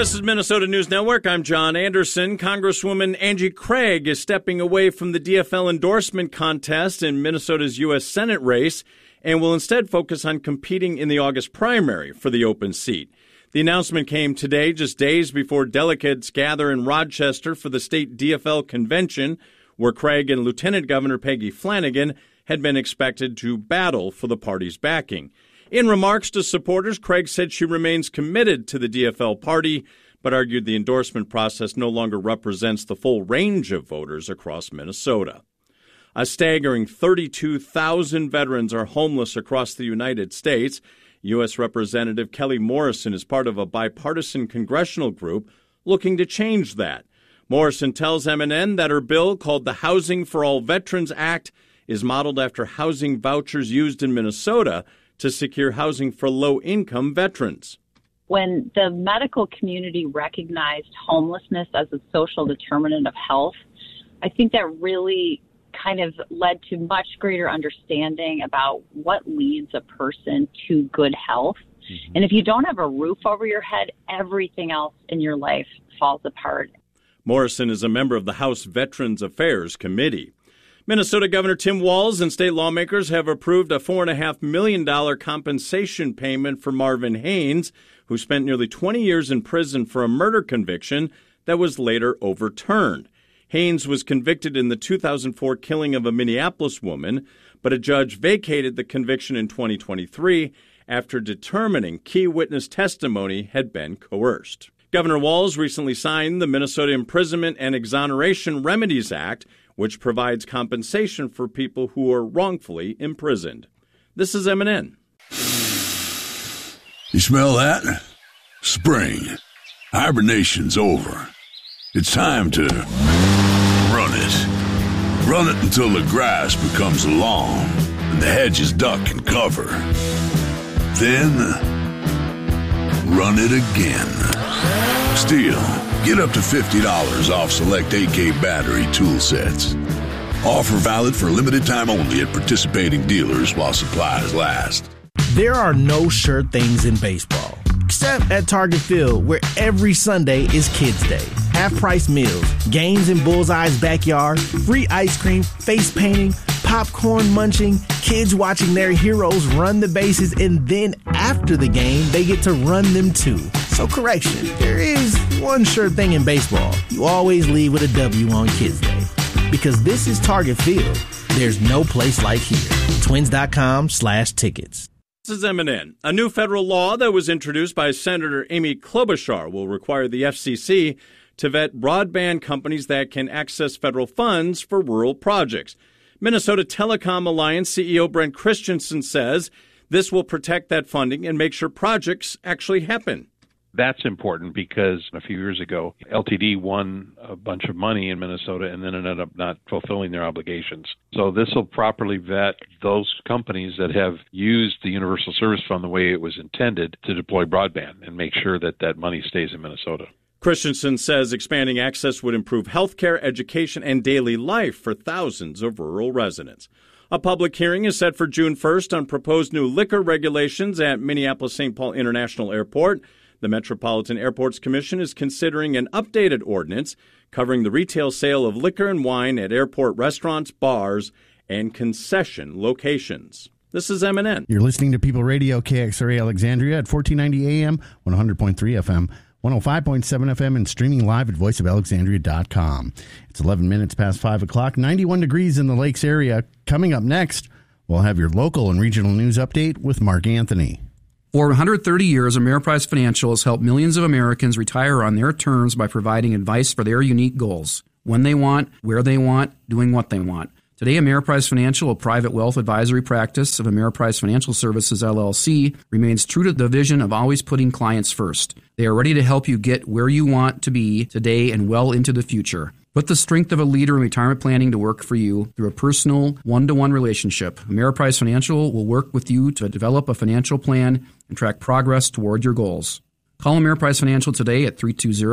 This is Minnesota News Network. I'm John Anderson. Congresswoman Angie Craig is stepping away from the DFL endorsement contest in Minnesota's U.S. Senate race and will instead focus on competing in the August primary for the open seat. The announcement came today, just days before delegates gather in Rochester for the state DFL convention, where Craig and Lieutenant Governor Peggy Flanagan had been expected to battle for the party's backing. In remarks to supporters, Craig said she remains committed to the DFL party, but argued the endorsement process no longer represents the full range of voters across Minnesota. A staggering 32,000 veterans are homeless across the United States. U.S. Representative Kelly Morrison is part of a bipartisan congressional group looking to change that. Morrison tells MNN that her bill, called the Housing for All Veterans Act, is modeled after housing vouchers used in Minnesota to secure housing for low-income veterans. When the medical community recognized homelessness as a social determinant of health, I think that really kind of led to much greater understanding about what leads a person to good health. Mm-hmm. And if you don't have a roof over your head, everything else in your life falls apart. Morrison is a member of the House Veterans Affairs Committee. Minnesota Governor Tim Walz and state lawmakers have approved a $4.5 million compensation payment for Marvin Haynes, who spent nearly 20 years in prison for a murder conviction that was later overturned. Haynes was convicted in the 2004 killing of a Minneapolis woman, but a judge vacated the conviction in 2023 after determining key witness testimony had been coerced. Governor Walz recently signed the Minnesota Imprisonment and Exoneration Remedies Act, which provides compensation for people who are wrongfully imprisoned. This is MNN. You smell that? Spring. Hibernation's over. It's time to run it. Run it until the grass becomes long and the hedges duck and cover. Then, run it again. Still, get up to $50 off select AK battery tool sets. Offer valid for limited time only at participating dealers while supplies last. There are no sure things in baseball, except at Target Field, where every Sunday is Kids Day. Half-price meals, games in Bullseye's backyard, free ice cream, face painting, popcorn munching, kids watching their heroes run the bases, and then after the game, they get to run them too. So correction, there is one sure thing in baseball. You always leave with a W on Kids Day. Because this is Target Field. There's no place like here. Twins.com/tickets. This is MNN. A new federal law that was introduced by Senator Amy Klobuchar will require the FCC to vet broadband companies that can access federal funds for rural projects. Minnesota Telecom Alliance CEO Brent Christensen says this will protect that funding and make sure projects actually happen. That's important because a few years ago, LTD won a bunch of money in Minnesota and then ended up not fulfilling their obligations. So this will properly vet those companies that have used the Universal Service Fund the way it was intended to deploy broadband and make sure that that money stays in Minnesota. Christensen says expanding access would improve healthcare, education, and daily life for thousands of rural residents. A public hearing is set for June 1st on proposed new liquor regulations at Minneapolis-St. Paul International Airport. The Metropolitan Airports Commission is considering an updated ordinance covering the retail sale of liquor and wine at airport restaurants, bars, and concession locations. This is MNN. You're listening to People Radio, KXRA Alexandria at 1490 AM, 100.3 FM, 105.7 FM, and streaming live at voiceofalexandria.com. It's 11 minutes past 5 o'clock, 91 degrees in the Lakes area. Coming up next, we'll have your local and regional news update with Mark Anthony. For 130 years, Ameriprise Financial has helped millions of Americans retire on their terms by providing advice for their unique goals. When they want, where they want, doing what they want. Today, Ameriprise Financial, a private wealth advisory practice of Ameriprise Financial Services, LLC, remains true to the vision of always putting clients first. They are ready to help you get where you want to be today and well into the future. Put the strength of a leader in retirement planning to work for you through a personal, one-to-one relationship. Ameriprise Financial will work with you to develop a financial plan and track progress toward your goals. Call Ameriprise Financial today at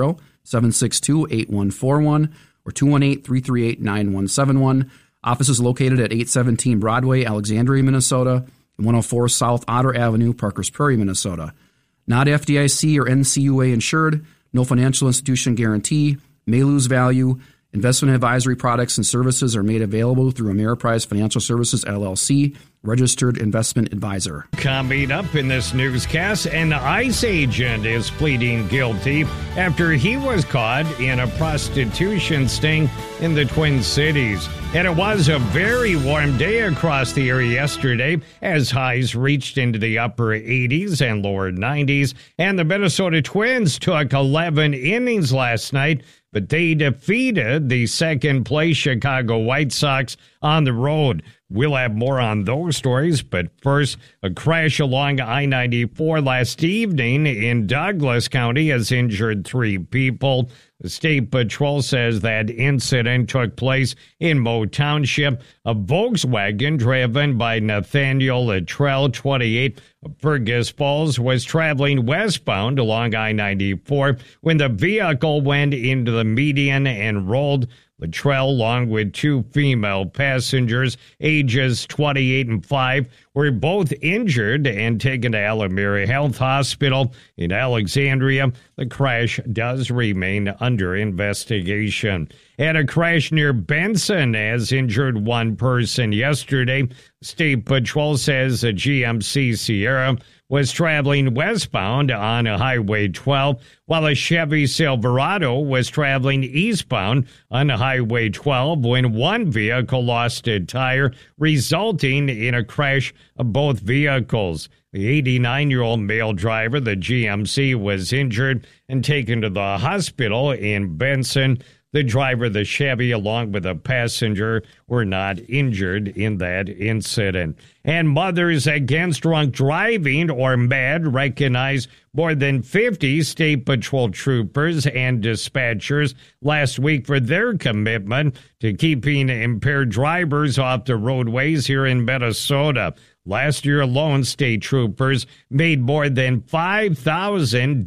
320-762-8141 or 218-338-9171. Office is located at 817 Broadway, Alexandria, Minnesota, and 104 South Otter Avenue, Parkers Prairie, Minnesota. Not FDIC or NCUA insured, No financial institution guarantee, may lose value. Investment advisory products and services are made available through Ameriprise Financial Services, LLC, registered investment advisor. Coming up in this newscast, an ICE agent is pleading guilty after he was caught in a prostitution sting in the Twin Cities. And it was a very warm day across the area yesterday as highs reached into the upper 80s and lower 90s. And the Minnesota Twins took 11 innings last night, but they defeated the second-place Chicago White Sox on the road. We'll have more on those stories, but first, a crash along I-94 last evening in Douglas County has injured 3 people. The State Patrol says that incident took place in Moe Township. A Volkswagen driven by Nathaniel Luttrell, 28, of Fergus Falls, was traveling westbound along I-94 when the vehicle went into the median and rolled. Luttrell, along with 2 female passengers, ages 28 and 5, were both injured and taken to Alameda Health Hospital in Alexandria. The crash does remain under investigation. And a crash near Benson has injured 1 person yesterday. State Patrol says a GMC Sierra was traveling westbound on Highway 12, while a Chevy Silverado was traveling eastbound on Highway 12 when one vehicle lost a tire, resulting in a crash of both vehicles. The 89-year-old male driver, the GMC, was injured and taken to the hospital in Benson. The driver, the Chevy, along with a passenger, were not injured in that incident. And Mothers Against Drunk Driving, or MADD, recognized more than 50 State Patrol troopers and dispatchers last week for their commitment to keeping impaired drivers off the roadways here in Minnesota. Last year alone, state troopers made more than 5,000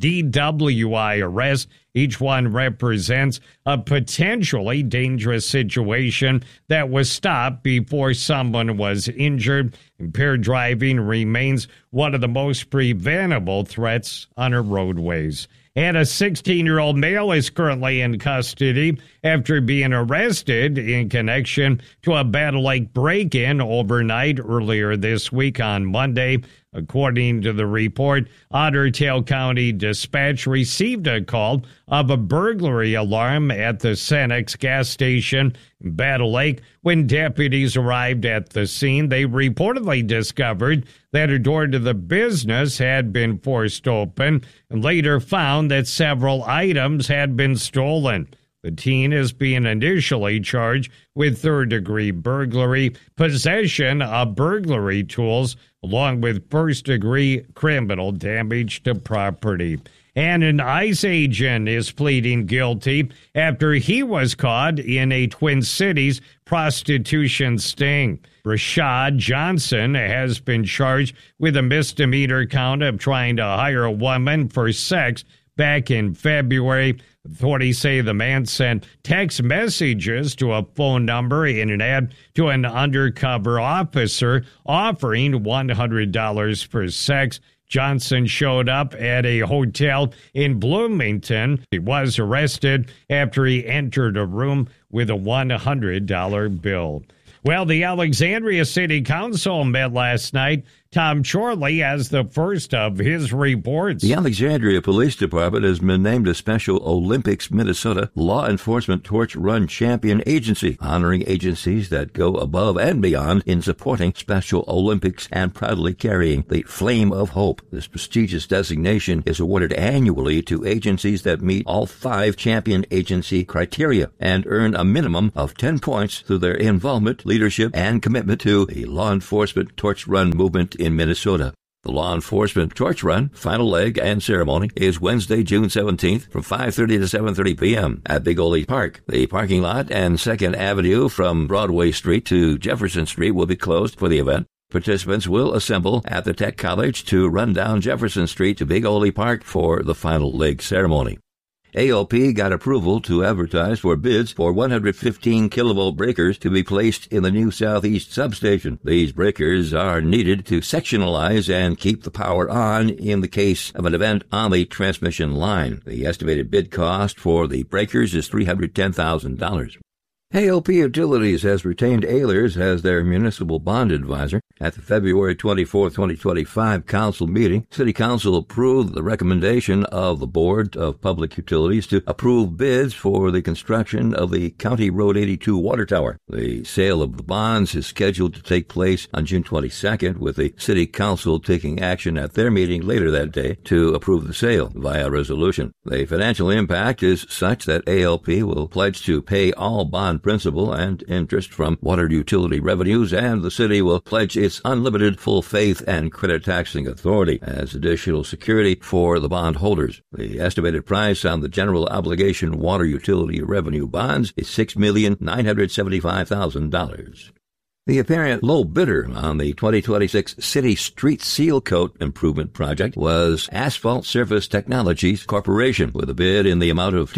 DWI arrests. Each one represents a potentially dangerous situation that was stopped before someone was injured. Impaired driving remains one of the most preventable threats on our roadways. And a 16-year-old male is currently in custody after being arrested in connection to a Battle Lake break-in overnight earlier this week on Monday. According to the report, Otter Tail County Dispatch received a call of a burglary alarm at the Cenex gas station in Battle Lake. When deputies arrived at the scene, they reportedly discovered that a door to the business had been forced open and later found that several items had been stolen. The teen is being initially charged with third-degree burglary, possession of burglary tools, along with first-degree criminal damage to property. And an ICE agent is pleading guilty after he was caught in a Twin Cities prostitution sting. Rashad Johnson has been charged with a misdemeanor count of trying to hire a woman for sex back in February. Authorities say the man sent text messages to a phone number in an ad to an undercover officer offering $100 for sex. Johnson showed up at a hotel in Bloomington. He was arrested after he entered a room with a $100 bill. Well, the Alexandria City Council met last night. Tom Chorley has the first of his reports. The Alexandria Police Department has been named a Special Olympics Minnesota Law Enforcement Torch Run Champion Agency, honoring agencies that go above and beyond in supporting Special Olympics and proudly carrying the flame of hope. This prestigious designation is awarded annually to agencies that meet all 5 champion agency criteria and earn a minimum of 10 points through their involvement, leadership, and commitment to the law enforcement torch run movement in Minnesota. The Law Enforcement Torch Run final leg and ceremony is Wednesday, June 17th from 5:30 to 7:30 p.m. at Big Ole Park. The parking lot and 2nd Avenue from Broadway Street to Jefferson Street will be closed for the event. Participants will assemble at the Tech College to run down Jefferson Street to Big Ole Park for the final leg ceremony. ALP got approval to advertise for bids for 115 kilovolt breakers to be placed in the new Southeast substation. These breakers are needed to sectionalize and keep the power on in the case of an event on the transmission line. The estimated bid cost for the breakers is $310,000. ALP Utilities has retained Ehlers as their municipal bond advisor. At the February 24, 2025 council meeting, City Council approved the recommendation of the Board of Public Utilities to approve bids for the construction of the County Road 82 water tower. The sale of the bonds is scheduled to take place on June 22nd, with the City Council taking action at their meeting later that day to approve the sale via resolution. The financial impact is such that ALP will pledge to pay all bond principal and interest from water utility revenues, and the city will pledge its unlimited full faith and credit taxing authority as additional security for the bond holders. The estimated price on the general obligation water utility revenue bonds is $6,975,000. The apparent low bidder on the 2026 City Street Seal Coat Improvement Project was Asphalt Surface Technologies Corporation, with a bid in the amount of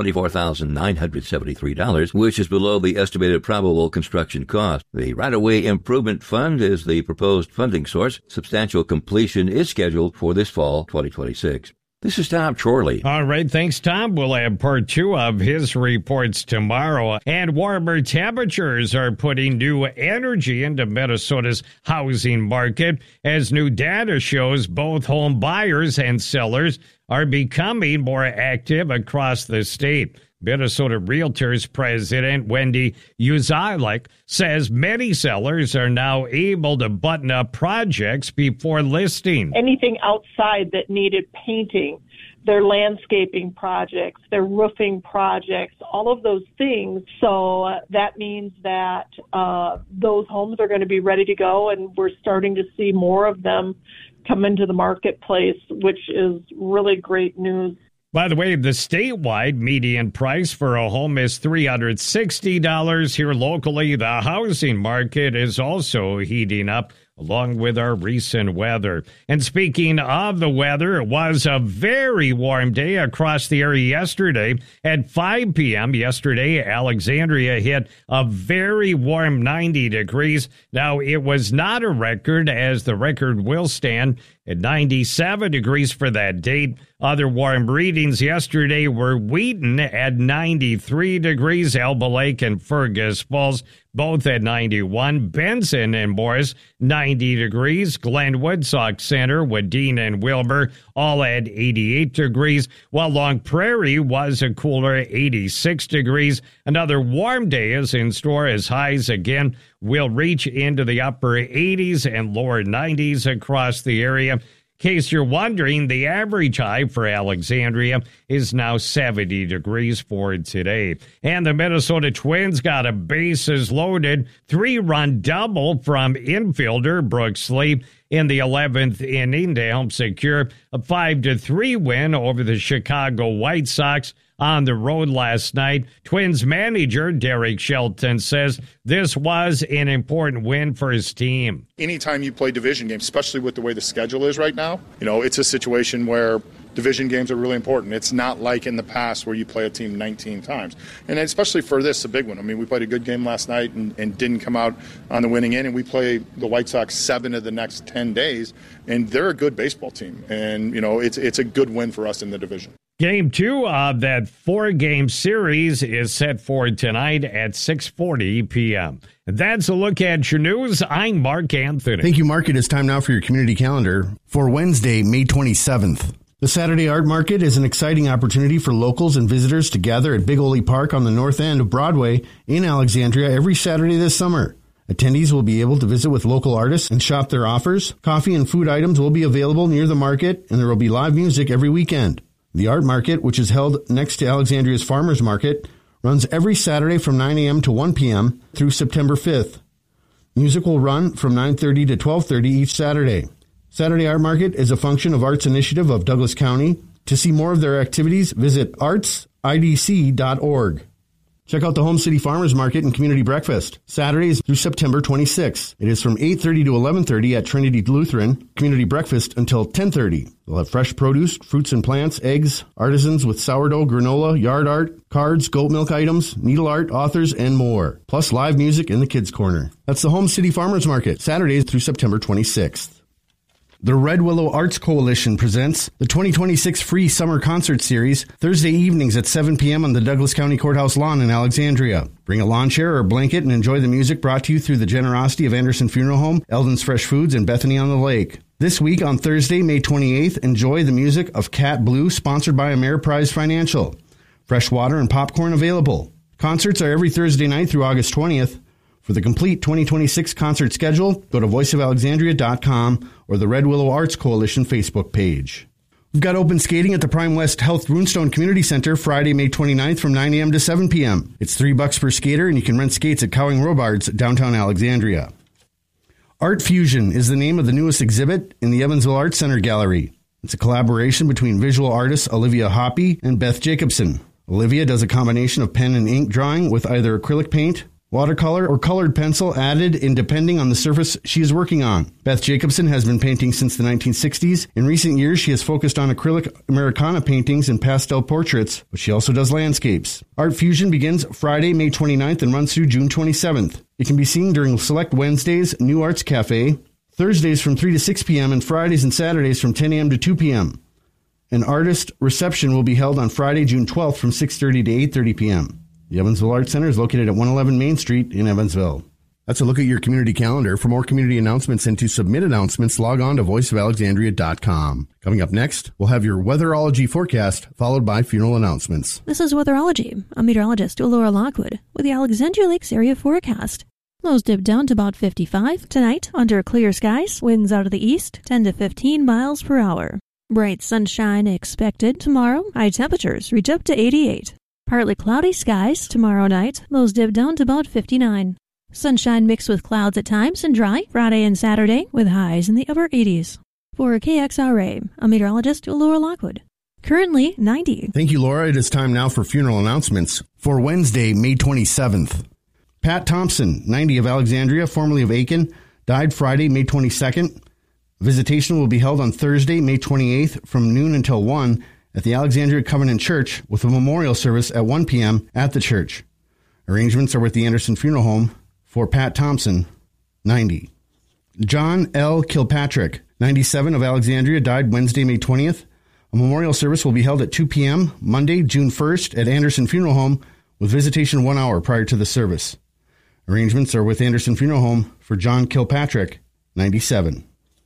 $224,973, which is below the estimated probable construction cost. The Right-of-Way Improvement Fund is the proposed funding source. Substantial completion is scheduled for this fall 2026. This is Tom Chorley. All right, thanks, Tom. We'll have part 2 of his reports tomorrow. And warmer temperatures are putting new energy into Minnesota's housing market, as new data shows both home buyers and sellers are becoming more active across the state. Minnesota Realtors President Wendy Uzalik says many sellers are now able to button up projects before listing. Anything outside that needed painting, their landscaping projects, their roofing projects, all of those things. So that means that those homes are going to be ready to go, and we're starting to see more of them come into the marketplace, which is really great news. By the way, the statewide median price for a home is $360. Here locally, the housing market is also heating up, along with our recent weather. And speaking of the weather, it was a very warm day across the area yesterday. At 5 p.m. yesterday, Alexandria hit a very warm 90 degrees. Now, it was not a record, as the record will stand at 97 degrees for that date. Other warm readings yesterday were Wheaton at 93 degrees, Elba Lake and Fergus Falls both at 91, Benson and Morris 90 degrees, Glenwood, Sauk Center, Wadena and Wilbur all at 88 degrees, while Long Prairie was a cooler 86 degrees. Another warm day is in store, as highs again will reach into the upper 80s and lower 90s across the area. In case you're wondering, the average high for Alexandria is now 70 degrees for today. And the Minnesota Twins got a bases-loaded 3-run double from infielder Brooks Lee in the 11th inning to help secure a 5-3 win over the Chicago White Sox on the road last night. Twins manager Derek Shelton says this was an important win for his team. Anytime you play division games, especially with the way the schedule is right now, it's a situation where division games are really important. It's not like in the past where you play a team 19 times. And especially for this, a big one. I mean, we played a good game last night and didn't come out on the winning end, and we play the White Sox 7 of the next 10 days, and they're a good baseball team. And, it's a good win for us in the division. Game 2 of that 4-game series is set for tonight at 6:40 p.m. That's a look at your news. I'm Mark Anthony. Thank you, Mark. It is time now for your community calendar for Wednesday, May 27th. The Saturday Art Market is an exciting opportunity for locals and visitors to gather at Big Ole Park on the north end of Broadway in Alexandria every Saturday this summer. Attendees will be able to visit with local artists and shop their offers. Coffee and food items will be available near the market, and there will be live music every weekend. The Art Market, which is held next to Alexandria's Farmers Market, runs every Saturday from 9 a.m. to 1 p.m. through September 5th. Music will run from 9:30 to 12:30 each Saturday. Saturday Art Market is a function of Arts Initiative of Douglas County. To see more of their activities, visit artsidc.org. Check out the Home City Farmers Market and Community Breakfast, Saturdays through September 26th. It is from 8:30 to 11:30 at Trinity Lutheran, Community Breakfast until 10:30. They'll have fresh produce, fruits and plants, eggs, artisans with sourdough, granola, yard art, cards, goat milk items, needle art, authors, and more. Plus live music in the Kids Corner. That's the Home City Farmers Market, Saturdays through September 26th. The Red Willow Arts Coalition presents the 2026 Free Summer Concert Series Thursday evenings at 7 p.m. on the Douglas County Courthouse lawn in Alexandria. Bring a lawn chair or blanket and enjoy the music brought to you through the generosity of Anderson Funeral Home, Eldon's Fresh Foods, and Bethany on the Lake. This week on Thursday, May 28th, enjoy the music of Cat Blue, sponsored by Ameriprise Financial. Fresh water and popcorn available. Concerts are every Thursday night through August 20th. For the complete 2026 concert schedule, go to voiceofalexandria.com or the Red Willow Arts Coalition Facebook page. We've got open skating at the Prime West Health Runestone Community Center Friday, May 29th from 9 a.m. to 7 p.m. It's $3 per skater, and you can rent skates at Cowing Robards, downtown Alexandria. Art Fusion is the name of the newest exhibit in the Evansville Arts Center Gallery. It's a collaboration between visual artists Olivia Hoppy and Beth Jacobson. Olivia does a combination of pen and ink drawing with either acrylic paint, watercolor, or colored pencil added in depending on the surface she is working on. Beth Jacobson has been painting since the 1960s. In recent years, she has focused on acrylic Americana paintings and pastel portraits, but she also does landscapes. Art Fusion begins Friday, May 29th and runs through June 27th. It can be seen during select Wednesdays, New Arts Cafe, Thursdays from 3 to 6 p.m., and Fridays and Saturdays from 10 a.m. to 2 p.m. An artist reception will be held on Friday, June 12th from 6:30 to 8:30 p.m. The Evansville Arts Center is located at 111 Main Street in Evansville. That's a look at your community calendar. For more community announcements and to submit announcements, log on to voiceofalexandria.com. Coming up next, we'll have your weatherology forecast, followed by funeral announcements. This is Weatherology. I'm meteorologist Laura Lockwood with the Alexandria Lakes area forecast. Lows dip down to about 55. Tonight, under clear skies, winds out of the east, 10 to 15 miles per hour. Bright sunshine expected tomorrow. High temperatures reach up to 88. Partly cloudy skies tomorrow night. Lows dip down to about 59. Sunshine mixed with clouds at times and dry Friday and Saturday with highs in the upper 80s. For KXRA, I'm meteorologist Laura Lockwood. Currently 90. Thank you, Laura. It is time now for funeral announcements. For Wednesday, May 27th. Pat Thompson, 90, of Alexandria, formerly of Aiken, died Friday, May 22nd. Visitation will be held on Thursday, May 28th from noon until 1 at the Alexandria Covenant Church with a memorial service at 1 p.m. at the church. Arrangements are with the Anderson Funeral Home for Pat Thompson, 90. John L. Kilpatrick, 97, of Alexandria, died Wednesday, May 20th. A memorial service will be held at 2 p.m. Monday, June 1st at Anderson Funeral Home with visitation 1 hour prior to the service. Arrangements are with Anderson Funeral Home for John Kilpatrick, 97.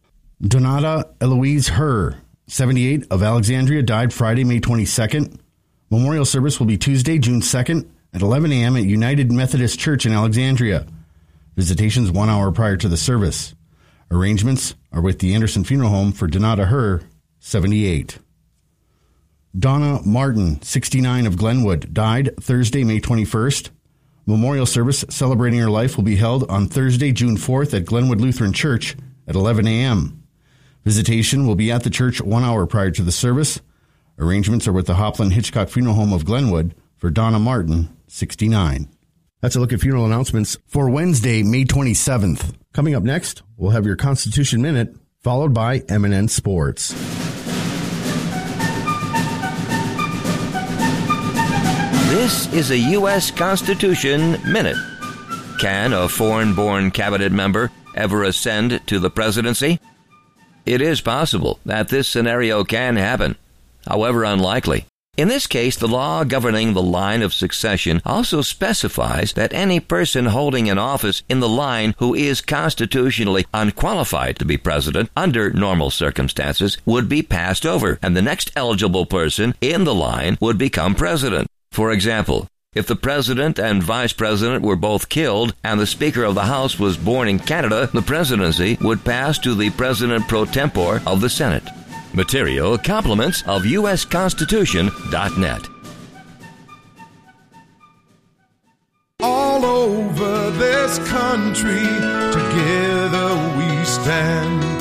Donata Eloise Herr, 78, of Alexandria, died Friday, May 22nd. Memorial service will be Tuesday, June 2nd at 11 a.m. at United Methodist Church in Alexandria. Visitations 1 hour prior to the service. Arrangements are with the Anderson Funeral Home for Donata Herr, 78. Donna Martin, 69, of Glenwood, died Thursday, May 21st. Memorial service celebrating her life will be held on Thursday, June 4th at Glenwood Lutheran Church at 11 a.m. Visitation will be at the church 1 hour prior to the service. Arrangements are with the Hopland Hitchcock Funeral Home of Glenwood for Donna Martin, 69. That's a look at funeral announcements for Wednesday, May 27th. Coming up next, we'll have your Constitution Minute, followed by M&N Sports. This is a U.S. Constitution Minute. Can a foreign-born cabinet member ever ascend to the presidency? It is possible that this scenario can happen, however unlikely. In this case, the law governing the line of succession also specifies that any person holding an office in the line who is constitutionally unqualified to be president under normal circumstances would be passed over, and the next eligible person in the line would become president. For example, if the president and vice president were both killed and the Speaker of the House was born in Canada, the presidency would pass to the President pro tempore of the Senate. Material compliments of usconstitution.net. All over this country, together we stand.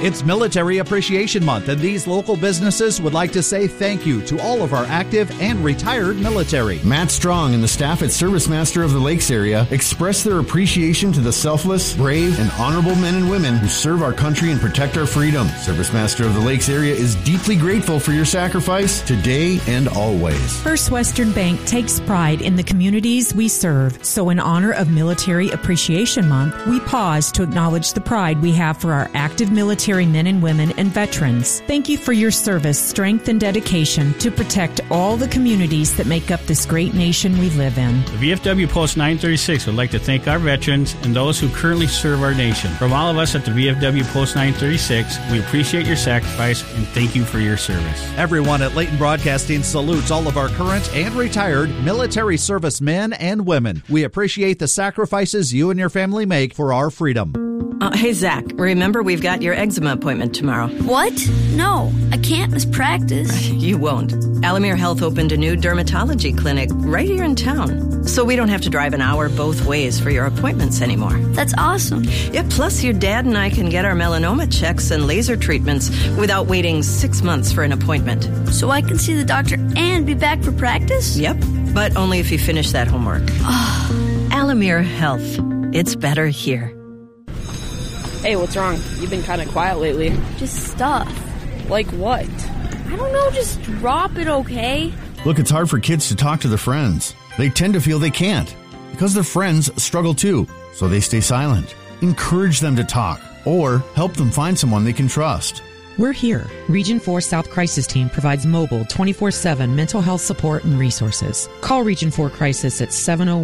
It's Military Appreciation Month, and these local businesses would like to say thank you to all of our active and retired military. Matt Strong and the staff at Service Master of the Lakes area express their appreciation to the selfless, brave, and honorable men and women who serve our country and protect our freedom. Service Master of the Lakes area is deeply grateful for your sacrifice today and always. First Western Bank takes pride in the communities we serve. So in honor of Military Appreciation Month, we pause to acknowledge the pride we have for our active military men and women and veterans. Thank you for your service, strength, and dedication to protect all the communities that make up this great nation we live in. The VFW Post 936 would like to thank our veterans and those who currently serve our nation. From all of us at the VFW Post 936, we appreciate your sacrifice and thank you for your service. Everyone at Leighton Broadcasting salutes all of our current and retired military service men and women. We appreciate the sacrifices you and your family make for our freedom. Hey, Zach, remember we've got your eczema appointment tomorrow. What? No, I can't miss practice. You won't. Alamere Health opened a new dermatology clinic right here in town, so we don't have to drive an hour both ways for your appointments anymore. That's awesome. Yeah, plus your dad and I can get our melanoma checks and laser treatments without waiting 6 months for an appointment. So I can see the doctor and be back for practice? Yep, but only if you finish that homework. Alamere Health. It's better here. Hey, what's wrong? You've been kind of quiet lately. Just stuff. Like what? I don't know, just drop it, okay? Look, it's hard for kids to talk to their friends. They tend to feel they can't because their friends struggle too, so they stay silent. Encourage them to talk or help them find someone they can trust. We're here. Region 4 South Crisis Team provides mobile 24/7 mental health support and resources. Call Region 4 Crisis at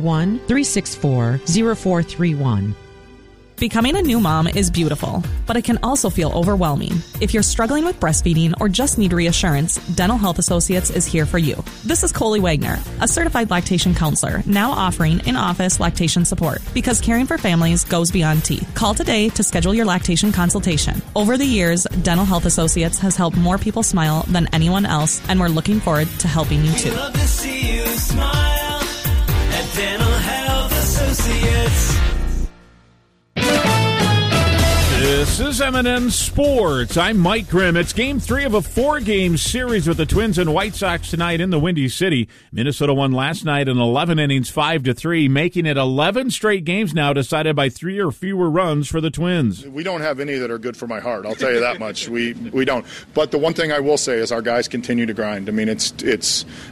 701-364-0431. Becoming a new mom is beautiful, but it can also feel overwhelming. If you're struggling with breastfeeding or just need reassurance, Dental Health Associates is here for you. This is Coley Wagner, a certified lactation counselor, now offering in-office lactation support because caring for families goes beyond teeth. Call today to schedule your lactation consultation. Over the years, Dental Health Associates has helped more people smile than anyone else, and we're looking forward to helping you too. We love to see you smile at Dental Health Associates. This is M&N Sports. I'm Mike Grimm. It's Game 3 of a 4-game series with the Twins and White Sox tonight in the Windy City. Minnesota won last night in 11 innings, 5-3, making it 11 straight games now decided by 3 or fewer runs for the Twins. We don't have any that are good for my heart. I'll tell you that much. We don't. But the one thing I will say is our guys continue to grind. I mean, it's a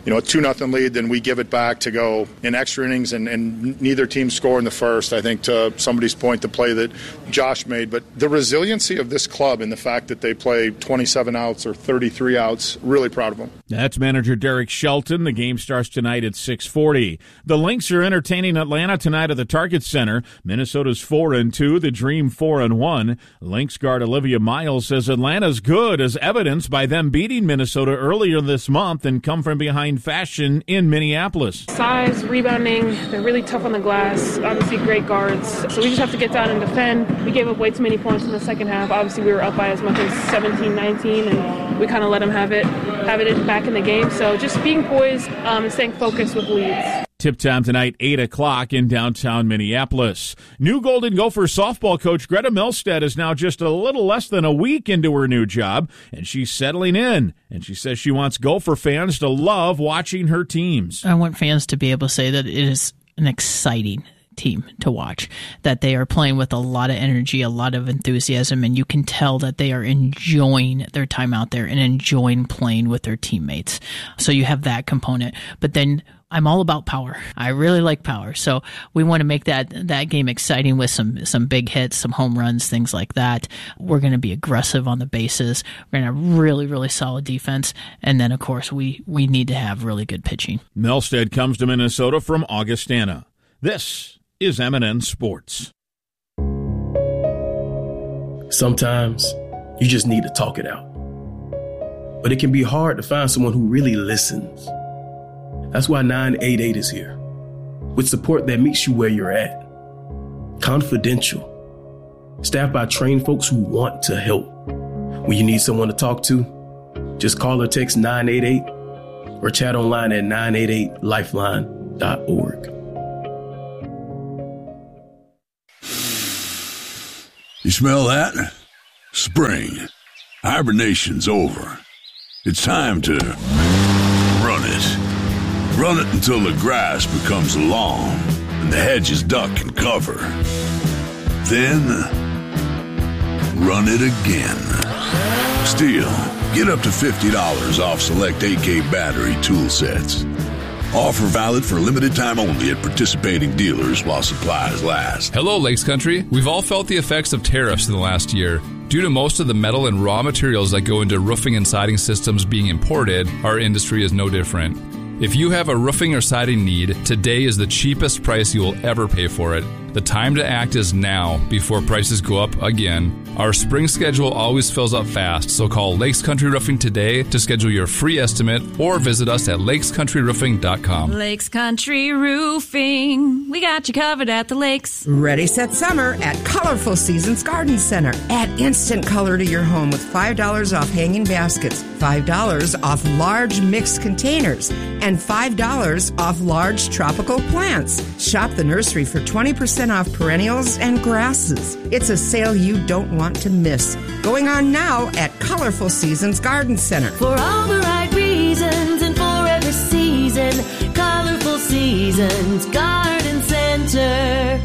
2-0 lead, then we give it back to go in extra innings, and neither team score in the first. I think to somebody's point, the play that Josh made, but the resiliency of this club and the fact that they play 27 outs or 33 outs, really proud of them. That's manager Derek Shelton. The game starts tonight at 6:40. The Lynx are entertaining Atlanta tonight at the Target Center. Minnesota's 4-2, the Dream 4-1. Lynx guard Olivia Miles says Atlanta's good, as evidenced by them beating Minnesota earlier this month and come from behind fashion in Minneapolis. Size, rebounding, they're really tough on the glass, obviously great guards. So we just have to get down and defend. We gave up way too many points in the second half. Obviously we were up by as much as 17-19, and we kind of let them have it back in the game. So just being poised and staying focused with leads. Tip time tonight, 8 o'clock in downtown Minneapolis. New Golden Gopher softball coach Greta Milstead is now just a little less than a week into her new job, and she's settling in. And she says she wants Gopher fans to love watching her teams. I want fans to be able to say that it is an exciting team to watch, that they are playing with a lot of energy, a lot of enthusiasm, and you can tell that they are enjoying their time out there and enjoying playing with their teammates. So you have that component. But then I'm all about power. I really like power. So we want to make that game exciting with some big hits, some home runs, things like that. We're going to be aggressive on the bases. We're going to have really, really solid defense. And then, of course, we need to have really good pitching. Milstead comes to Minnesota from Augustana. This is M&N Sports. Sometimes you just need to talk it out. But it can be hard to find someone who really listens. That's why 988 is here, with support that meets you where you're at. Confidential. Staffed by trained folks who want to help. When you need someone to talk to, just call or text 988 or chat online at 988lifeline.org. You smell that? Spring. Hibernation's over. It's time to run it. Run it until the grass becomes long and the hedges duck and cover. Then, run it again. Still, get up to $50 off select AK battery tool sets. Offer valid for limited time only at participating dealers while supplies last. Hello, Lakes Country. We've all felt the effects of tariffs in the last year. Due to most of the metal and raw materials that go into roofing and siding systems being imported, our industry is no different. If you have a roofing or siding need, today is the cheapest price you will ever pay for it. The time to act is now, before prices go up again. Our spring schedule always fills up fast, so call Lakes Country Roofing today to schedule your free estimate or visit us at lakescountryroofing.com. Lakes Country Roofing. We got you covered at the lakes. Ready, set, summer at Colorful Seasons Garden Center. Add instant color to your home with $5 off hanging baskets, $5 off large mixed containers, and $5 off large tropical plants. Shop the nursery for 20% off perennials and grasses. It's a sale you don't want to miss. Going on now at Colorful Seasons Garden Center. For all the right reasons and for every season, Colorful Seasons Garden Center.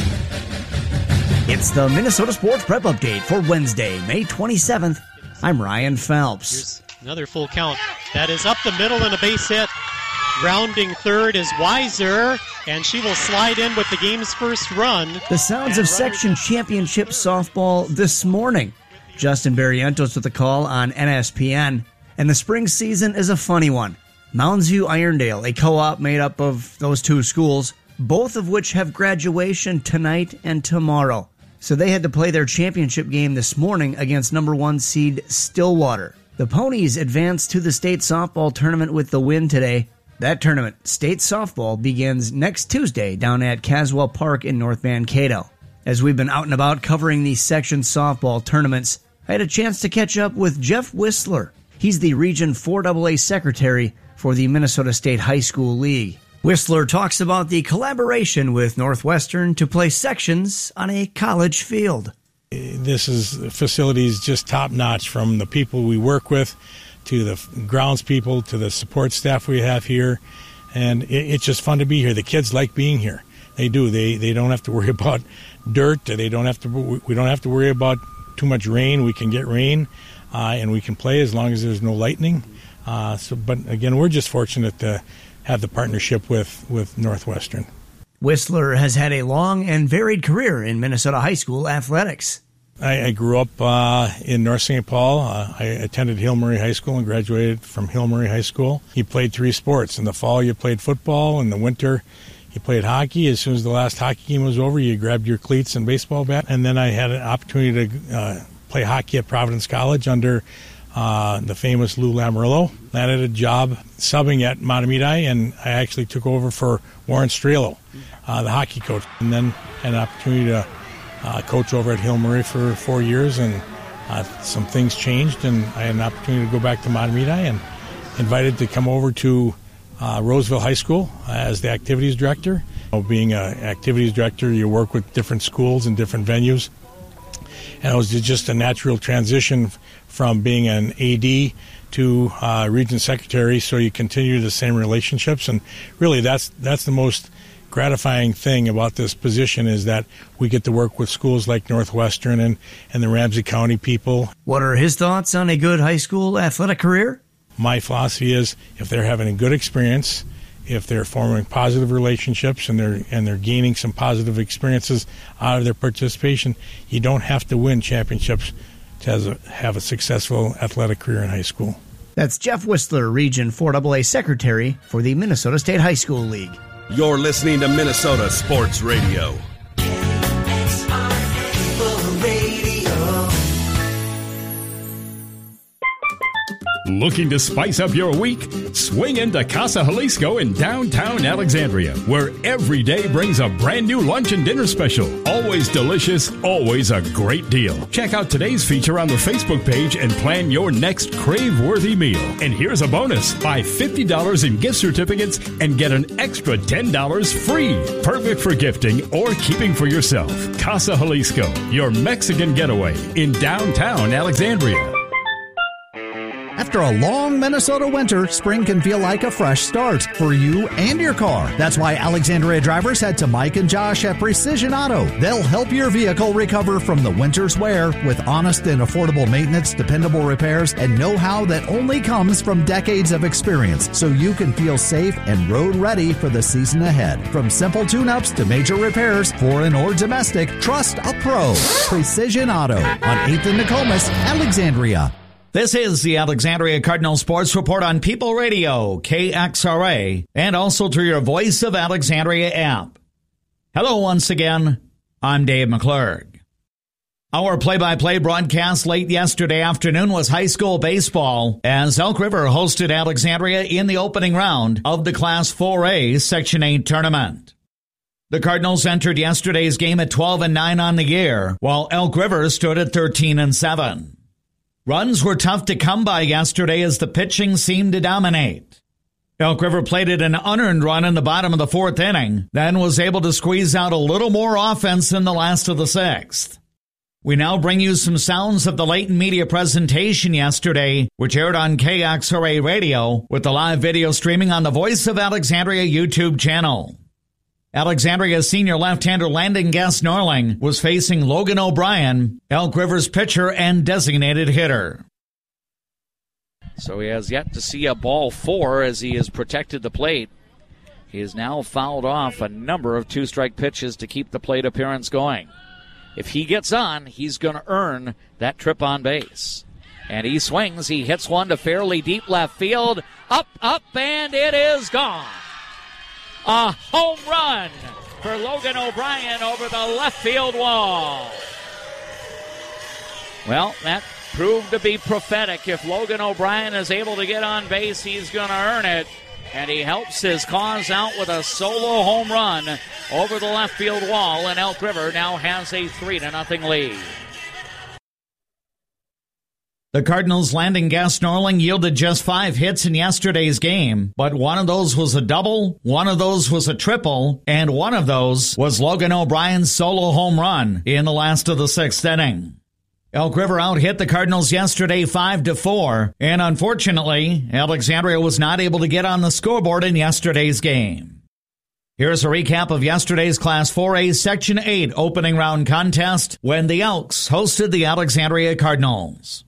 It's the Minnesota Sports Prep Update for Wednesday, May 27th. I'm Ryan Phelps. Here's another full count. That is up the middle and a base hit. Rounding third is Weiser, and she will slide in with the game's first run. The sounds of section championship softball this morning. Justin Barrientos with the call on NSPN. And the spring season is a funny one. Mounds View Irondale, a co-op made up of those two schools, both of which have graduation tonight and tomorrow. So they had to play their championship game this morning against number 1 seed Stillwater. The Ponies advanced to the state softball tournament with the win today. That tournament, state softball, begins next Tuesday down at Caswell Park in North Mankato. As we've been out and about covering these section softball tournaments, I had a chance to catch up with Jeff Whistler. He's the Region 4AA secretary for the Minnesota State High School League. Whistler talks about the collaboration with Northwestern to play sections on a college field. This is facilities just top-notch, from the people we work with to the grounds people to the support staff we have here, and it's just fun to be here. The kids like being here. They do. They don't have to worry about dirt. We don't have to worry about too much rain. We can get rain, and we can play as long as there's no lightning. But again, we're just fortunate to have the partnership with Northwestern. Whistler has had a long and varied career in Minnesota high school athletics. I grew up in North St. Paul. I attended Hill Murray High School and graduated from Hill Murray High School. You played 3 sports. In the fall, you played football. In the winter, you played hockey. As soon as the last hockey game was over, you grabbed your cleats and baseball bat. And then I had an opportunity to play hockey at Providence College under the famous Lou Lamoriello. Landed a job subbing at Mahtomedi, and I actually took over for Warren Strelo, the hockey coach. And then had an opportunity to coach over at Hill Murray for 4 years, and some things changed, and I had an opportunity to go back to Mahtomedi and invited to come over to Roseville High School as the activities director. Being an activities director, you work with different schools and different venues, and it was just a natural transition from being an AD to region secretary, so you continue the same relationships, and really that's the most gratifying thing about this position, is that we get to work with schools like Northwestern and the Ramsey County people. What are his thoughts on a good high school athletic career? My philosophy is, if they're having a good experience, if they're forming positive relationships and they're gaining some positive experiences out of their participation, you don't have to win championships to have a successful athletic career in high school. That's Jeff Whistler, Region 4AA Secretary for the Minnesota State High School League. You're listening to Minnesota Sports Radio. Looking to spice up your week? Swing into Casa Jalisco in downtown Alexandria, where every day brings a brand new lunch and dinner special. Always delicious, always a great deal. Check out today's feature on the Facebook page and plan your next crave-worthy meal. And here's a bonus. Buy $50 in gift certificates and get an extra $10 free. Perfect for gifting or keeping for yourself. Casa Jalisco, your Mexican getaway in downtown Alexandria. After a long Minnesota winter, spring can feel like a fresh start for you and your car. That's why Alexandria drivers head to Mike and Josh at Precision Auto. They'll help your vehicle recover from the winter's wear with honest and affordable maintenance, dependable repairs, and know-how that only comes from decades of experience, so you can feel safe and road ready for the season ahead. From simple tune-ups to major repairs, foreign or domestic, trust a pro. Precision Auto on 8th and Nokomis, Alexandria. This is the Alexandria Cardinal Sports Report on People Radio, KXRA, and also through your Voice of Alexandria app. Hello once again, I'm Dave McClurg. Our play-by-play broadcast late yesterday afternoon was high school baseball as Elk River hosted Alexandria in the opening round of the Class 4A Section 8 tournament. The Cardinals entered yesterday's game at 12-9 on the year, while Elk River stood at 13-7. Runs were tough to come by yesterday as the pitching seemed to dominate. Elk River plated an unearned run in the bottom of the fourth inning, then was able to squeeze out a little more offense in the last of the sixth. We now bring you some sounds of the Leighton Media presentation yesterday, which aired on KXRA Radio, with the live video streaming on the Voice of Alexandria YouTube channel. Alexandria's senior left-hander Landon Guest-Norling was facing Logan O'Brien, Elk River's pitcher and designated hitter. So he has yet to see a ball four as he has protected the plate. He has now fouled off a number of two-strike pitches to keep the plate appearance going. If he gets on, he's going to earn that trip on base. And he swings. He hits one to fairly deep left field. Up, and it is gone. A home run for Logan O'Brien over the left field wall. Well, that proved to be prophetic. If Logan O'Brien is able to get on base, he's going to earn it. And he helps his cause out with a solo home run over the left field wall. And Elk River now has a 3-0 lead. The Cardinals' Landon Guest-Norling yielded just 5 hits in yesterday's game, but one of those was a double, one of those was a triple, and one of those was Logan O'Brien's solo home run in the last of the sixth inning. Elk River out-hit the Cardinals yesterday 5-4, and unfortunately, Alexandria was not able to get on the scoreboard in yesterday's game. Here's a recap of yesterday's Class 4A Section 8 opening round contest when the Elks hosted the Alexandria Cardinals.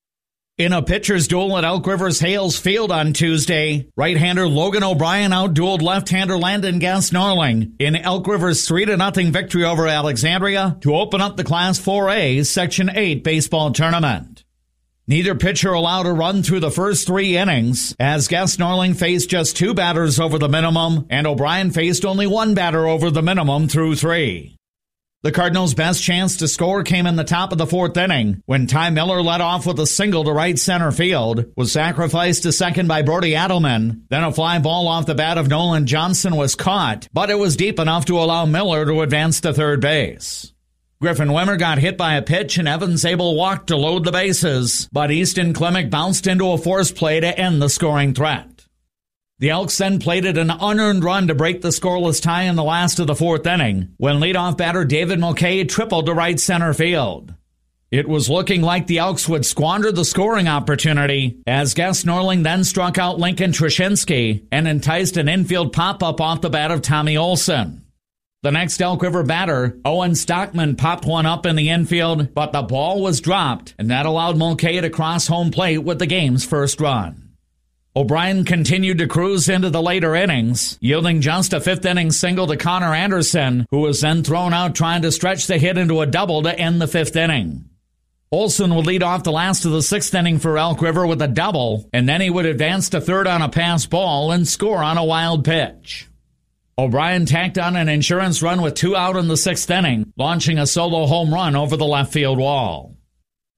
In a pitcher's duel at Elk River's Hales Field on Tuesday, right-hander Logan O'Brien outdueled left-hander Landon Guest-Norling in Elk River's 3-0 victory over Alexandria to open up the Class 4A Section 8 baseball tournament. Neither pitcher allowed a run through the first 3 innings, as Guest-Norling faced just 2 batters over the minimum, and O'Brien faced only 1 batter over the minimum through 3. The Cardinals' best chance to score came in the top of the fourth inning when Ty Miller led off with a single to right center field, was sacrificed to second by Brody Adelman. Then a fly ball off the bat of Nolan Johnson was caught, but it was deep enough to allow Miller to advance to third base. Griffin Wimmer got hit by a pitch and Evans Abel walked to load the bases, but Easton Klimek bounced into a force play to end the scoring threat. The Elks then plated an unearned run to break the scoreless tie in the last of the fourth inning when leadoff batter David Mulcahy tripled to right center field. It was looking like the Elks would squander the scoring opportunity as Guest-Norling then struck out Lincoln Trushinsky and enticed an infield pop-up off the bat of Tommy Olson. The next Elk River batter, Owen Stockman, popped one up in the infield, but the ball was dropped, and that allowed Mulcahy to cross home plate with the game's first run. O'Brien continued to cruise into the later innings, yielding just a fifth-inning single to Connor Anderson, who was then thrown out trying to stretch the hit into a double to end the fifth inning. Olson would lead off the last of the sixth inning for Elk River with a double, and then he would advance to third on a pass ball and score on a wild pitch. O'Brien tacked on an insurance run with 2 out in the sixth inning, launching a solo home run over the left field wall.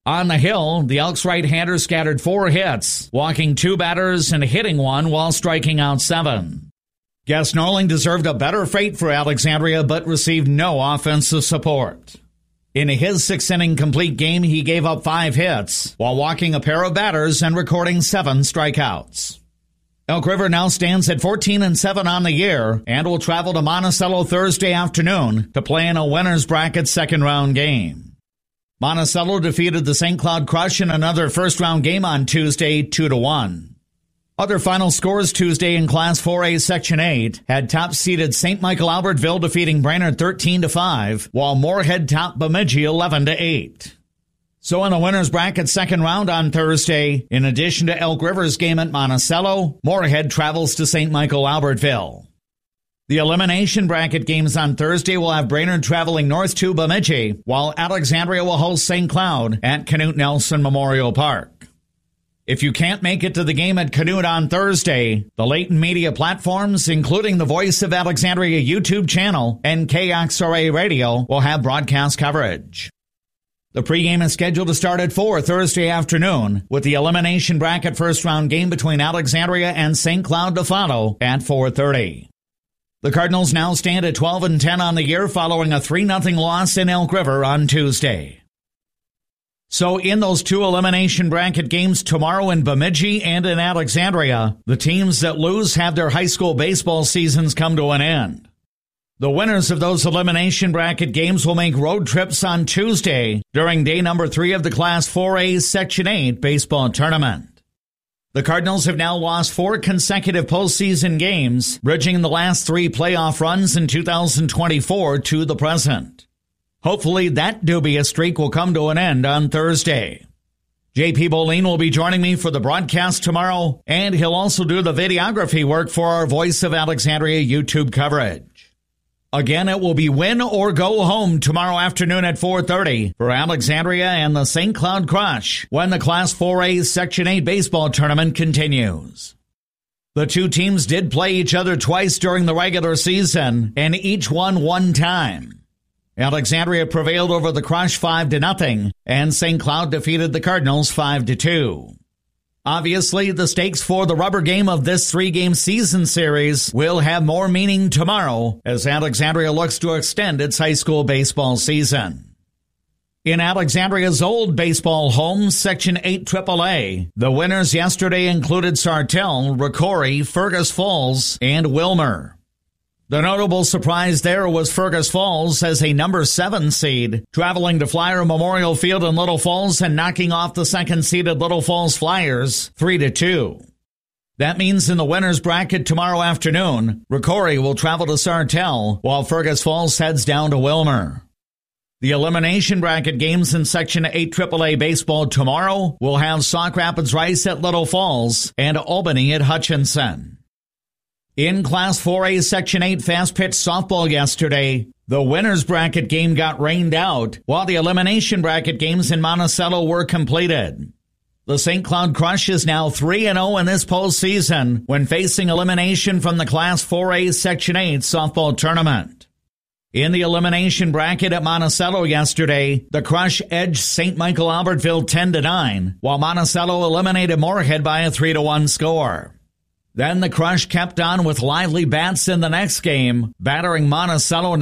On the hill, the Elks right-hander scattered 4 hits, walking 2 batters and hitting 1 while striking out 7. Gas Norling deserved a better fate for Alexandria, but received no offensive support. In his 6-inning complete game, he gave up 5 hits, while walking a pair of batters and recording 7 strikeouts. Elk River now stands at 14-7 on the year and will travel to Monticello Thursday afternoon to play in a winner's bracket second-round game. Monticello defeated the St. Cloud Crush in another first-round game on Tuesday, 2-1. Other final scores Tuesday in Class 4A Section 8 had top-seeded St. Michael Albertville defeating Brainerd 13-5, while Moorhead topped Bemidji 11-8. So in the winner's bracket second round on Thursday, in addition to Elk River's game at Monticello, Moorhead travels to St. Michael Albertville. The elimination bracket games on Thursday will have Brainerd traveling north to Bemidji, while Alexandria will host St. Cloud at Canute Nelson Memorial Park. If you can't make it to the game at Canute on Thursday, the Leighton Media platforms, including the Voice of Alexandria YouTube channel and KXRA Radio, will have broadcast coverage. The pregame is scheduled to start at 4 Thursday afternoon, with the elimination bracket first-round game between Alexandria and St. Cloud to follow at 4:30. The Cardinals now stand at 12-10 on the year following a 3-0 loss in Elk River on Tuesday. So in those 2 elimination bracket games tomorrow in Bemidji and in Alexandria, the teams that lose have their high school baseball seasons come to an end. The winners of those elimination bracket games will make road trips on Tuesday during day number 3 of the Class 4A Section 8 baseball tournament. The Cardinals have now lost 4 consecutive postseason games, bridging the last 3 playoff runs in 2024 to the present. Hopefully that dubious streak will come to an end on Thursday. J.P. Boline will be joining me for the broadcast tomorrow, and he'll also do the videography work for our Voice of Alexandria YouTube coverage. Again, it will be win or go home tomorrow afternoon at 4:30 for Alexandria and the St. Cloud Crush when the Class 4A Section 8 baseball tournament continues. The 2 teams did play each other twice during the regular season, and each won 1 time. Alexandria prevailed over the Crush 5-0, and St. Cloud defeated the Cardinals 5-2. Obviously, the stakes for the rubber game of this 3-game season series will have more meaning tomorrow as Alexandria looks to extend its high school baseball season. In Alexandria's old baseball home, Section 8 AAA, the winners yesterday included Sartell, Rocori, Fergus Falls, and Wilmer. The notable surprise there was Fergus Falls as a number 7 seed, traveling to Flyer Memorial Field in Little Falls and knocking off the second-seeded Little Falls Flyers 3-2. That means in the winner's bracket tomorrow afternoon, Rocori will travel to Sartell, while Fergus Falls heads down to Wilmer. The elimination bracket games in Section 8 AAA baseball tomorrow will have Sauk Rapids Rice at Little Falls and Albany at Hutchinson. In Class 4A Section 8 fast-pitch softball yesterday, the winner's bracket game got rained out, while the elimination bracket games in Monticello were completed. The St. Cloud Crush is now 3-0 in this postseason when facing elimination from the Class 4A Section 8 softball tournament. In the elimination bracket at Monticello yesterday, the Crush edged St. Michael Albertville 10-9, while Monticello eliminated Moorhead by a 3-1 score. Then the Crush kept on with lively bats in the next game, battering Monticello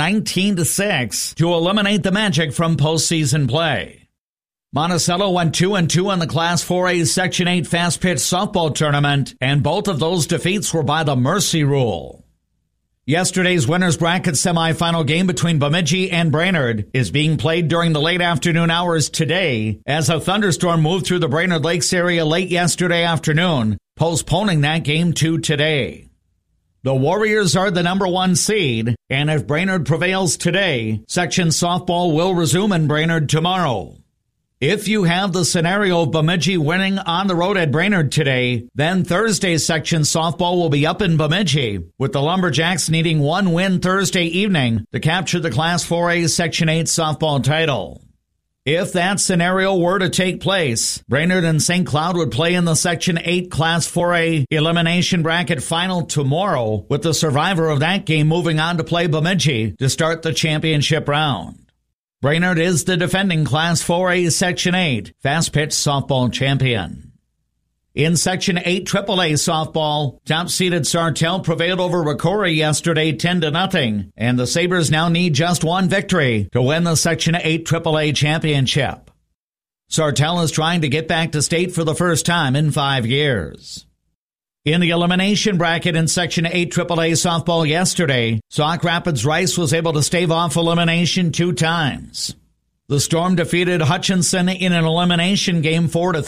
19-6 to eliminate the Magic from postseason play. Monticello went 2-2 in the Class 4A Section 8 fast-pitch softball tournament, and both of those defeats were by the mercy rule. Yesterday's winner's bracket semifinal game between Bemidji and Brainerd is being played during the late afternoon hours today as a thunderstorm moved through the Brainerd Lakes area late yesterday afternoon, postponing that game to today. The Warriors are the number 1 seed, and if Brainerd prevails today, section softball will resume in Brainerd tomorrow. If you have the scenario of Bemidji winning on the road at Brainerd today, then Thursday's section softball will be up in Bemidji, with the Lumberjacks needing 1 win Thursday evening to capture the Class 4A Section 8 softball title. If that scenario were to take place, Brainerd and St. Cloud would play in the Section 8 Class 4A elimination bracket final tomorrow, with the survivor of that game moving on to play Bemidji to start the championship round. Brainerd is the defending Class 4A Section 8 fast-pitch softball champion. In Section 8 AAA softball, top-seeded Sartell prevailed over Rocori yesterday 10-0, and the Sabres now need just one victory to win the Section 8 AAA championship. Sartell is trying to get back to state for the first time in 5 years. In the elimination bracket in Section 8 AAA softball yesterday, Sauk Rapids Rice was able to stave off elimination 2 times. The Storm defeated Hutchinson in an elimination game 4-3.